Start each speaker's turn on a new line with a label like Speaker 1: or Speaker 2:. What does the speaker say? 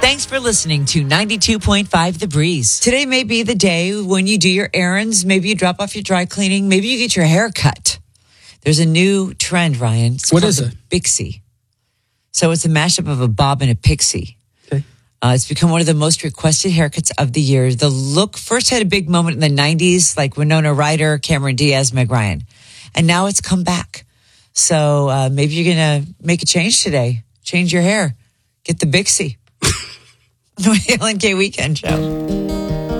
Speaker 1: Thanks for listening to 92.5 The Breeze. Today may be the day when you do your errands. Maybe you drop off your dry cleaning. Maybe you get your hair cut. There's a new trend, Ryan.
Speaker 2: What is it?
Speaker 1: Bixie. So it's a mashup of a bob and a pixie.
Speaker 2: Okay.
Speaker 1: It's become one of the most requested haircuts of the year. The look first had a big moment in the 90s, like Winona Ryder, Cameron Diaz, Meg Ryan. And now it's come back. So maybe you're going to make a change today. Change your hair. Get the Bixie. The Hale and Kay Weekend Show.